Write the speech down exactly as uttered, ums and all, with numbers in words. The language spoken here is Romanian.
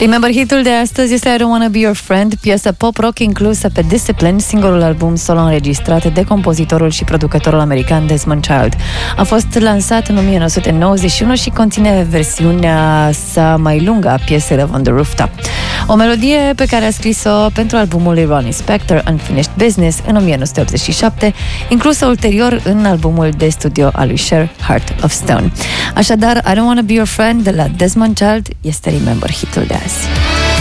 Remember hitul de astăzi este I Don't Wanna Be Your Friend, piesă pop-rock inclusă pe Discipline, singurul album solo înregistrat de compozitorul și producătorul american Desmond Child. A fost lansat în nouăsprezece nouăzeci și unu și conține versiunea sa mai lungă a piesei Love on the Rooftop. O melodie pe care a scris-o pentru albumul lui Ronnie Spector, Unfinished Business, în nouăsprezece optzeci și șapte, inclusă ulterior în albumul de studio al lui Cher, Heart of Stone. Așadar, I Don't Wanna Be Your Friend de la Desmond Child este Remember hitul de azi.